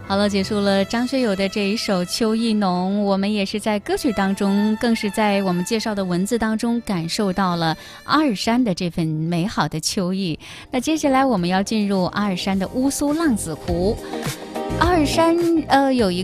好了，结束了张学友的这一首《秋意浓》，我们也是在歌曲当中，更是在我们介绍的文字当中感受到了阿尔山的这份美好的秋意。那接下来我们要进入阿尔山的乌苏浪子湖。阿尔山有一